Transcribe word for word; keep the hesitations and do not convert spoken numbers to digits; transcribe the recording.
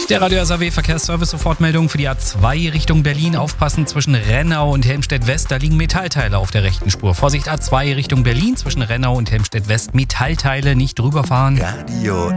Der Radio S A W Verkehrsservice-Sofortmeldung für die A zwei Richtung Berlin. Aufpassen zwischen Rennau und Helmstedt-West. Da liegen Metallteile auf der rechten Spur. Vorsicht A zwei Richtung Berlin zwischen Rennau und Helmstedt-West. Metallteile nicht drüberfahren. Radio